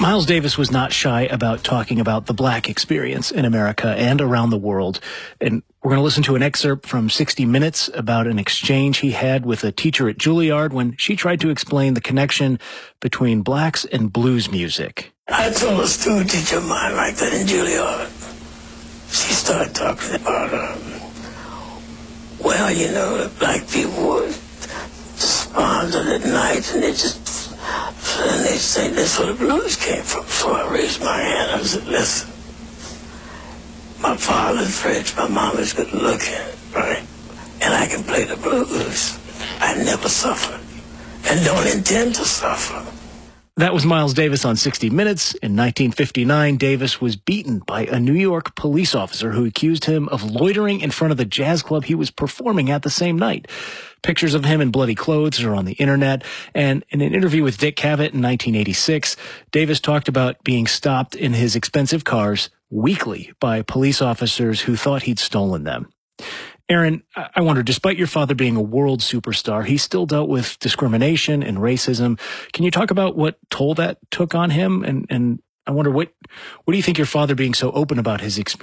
Miles Davis was not shy about talking about the black experience in America and around the world. And we're going to listen to an excerpt from 60 Minutes about an exchange he had with a teacher at Juilliard when she tried to explain the connection between blacks and blues music. I told a student teacher of mine like that in Juilliard. She started talking about, well, you know, the black people would respond at night and they say that's where the blues came from. So I raised my hand. I said, listen, my father's rich, my mom is good looking, right? And I can play the blues. I never suffered and don't intend to suffer. That was Miles Davis on 60 Minutes. In 1959, Davis was beaten by a New York police officer who accused him of loitering in front of the jazz club he was performing at the same night. Pictures of him in bloody clothes are on the internet. And in an interview with Dick Cavett in 1986, Davis talked about being stopped in his expensive cars weekly by police officers who thought he'd stolen them. Aaron, I wonder, despite your father being a world superstar, he still dealt with discrimination and racism. Can you talk about what toll that took on him? And I wonder, what do you think your father being so open about his experience